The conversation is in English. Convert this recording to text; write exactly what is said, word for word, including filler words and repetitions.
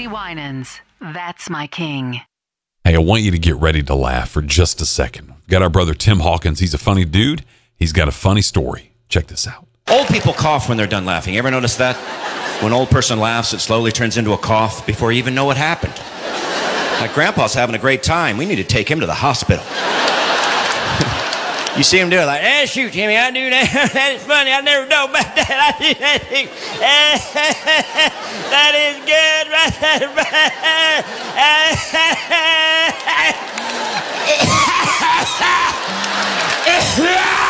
Jamie Winans. That's my king. Hey, I want you to get ready to laugh for just a second. We've got our brother Tim Hawkins. He's a funny dude. He's got a funny story. Check this out. Old people cough when they're done laughing. You ever notice that? When an old person laughs, it slowly turns into a cough before you even know what happened. Like Grandpa's having a great time. We need to take him to the hospital. You see him do it like, eh, shoot, Jimmy, I do that. That is funny. I never know about that. I do that. That is good right there.